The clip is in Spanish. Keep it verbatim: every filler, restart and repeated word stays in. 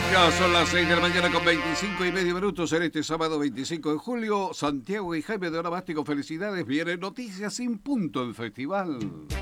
Ya son las seis de la mañana con veinticinco y medio minutos en este sábado veinticinco de julio. Santiago y Jaime de Oramástico, felicidades. Vienen noticias sin punto del festival.